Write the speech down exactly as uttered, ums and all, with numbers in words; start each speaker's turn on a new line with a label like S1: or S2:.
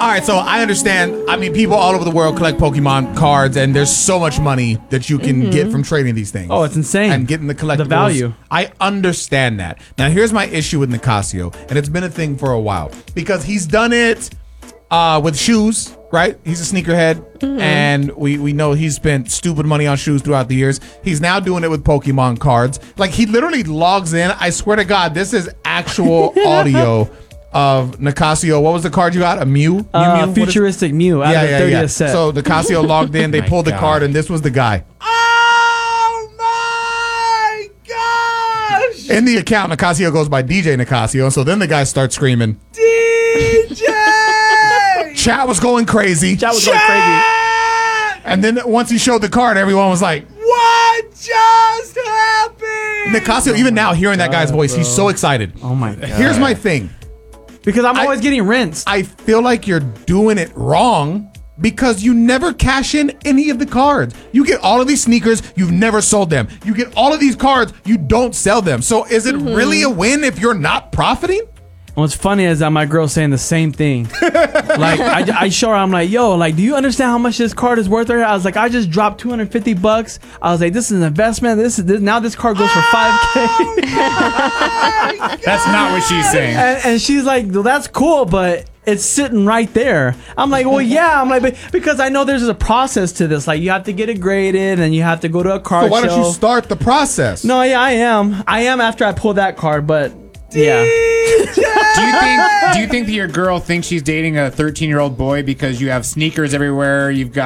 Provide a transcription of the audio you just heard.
S1: All right, so I understand. I mean, people all over the world collect Pokemon cards, and there's so much money that you can
S2: Mm-hmm.
S1: get from trading these things.
S2: Oh, it's insane.
S1: And getting the collectibles.
S2: The value.
S1: I understand that. Now, here's my issue with Nicasio, and it's been a thing for a while because he's done it uh, with shoes, right? He's a sneakerhead,
S2: Mm-hmm.
S1: and we, we know he's spent stupid money on shoes throughout the years. He's now doing it with Pokemon cards. Like, he literally logs in. I swear to God, this is actual audio of Nicasio. What was the card you got? A Mew? Mew,
S2: Uh,
S1: Mew? What is-
S2: futuristic Mew out
S1: yeah,
S2: of the
S1: yeah,
S2: thirtieth
S1: yeah.
S2: set.
S1: So Nicasio logged in. They
S3: My
S1: pulled the
S3: God.
S1: card, and this was the guy.
S4: Oh my gosh!
S1: In the account, Nicasio goes by D J Nicasio, and so then the guy starts screaming.
S4: D J!
S1: Chat was going crazy.
S2: that was going crazy.
S1: And then once he showed the card, everyone was like,
S4: What just happened?
S1: Nicasio, even now, hearing that guy's voice, he's so excited.
S2: Oh my god.
S1: Here's my thing.
S2: Because I'm
S1: I-
S2: always getting rinsed.
S1: I feel like you're doing it wrong because you never cash in any of the cards. You get all of these sneakers, you've never sold them. You get all of these cards, you don't sell them. So is it really a win if you're not profiting?
S2: What's funny is that my girl's saying the same thing. Like, I, I show her, I'm like, yo, like, do you understand how much this card is worth right here? I was like, I just dropped two hundred fifty bucks. I was like, this is an investment. This is this, now this card goes for five K.
S3: That's not what she's saying.
S2: and, and she's like, well, that's cool, but it's sitting right there. I'm like, well, yeah. I'm like, but, because I know there's a process to this. Like, you have to get it graded, and you have to go to a card
S1: So why
S2: show.
S1: don't you start the process?
S2: No, yeah, I am. I am after I pull that card, but yeah.
S3: Do you think? Do you think that your girl thinks she's dating a thirteen-year-old boy because you have sneakers everywhere? You've got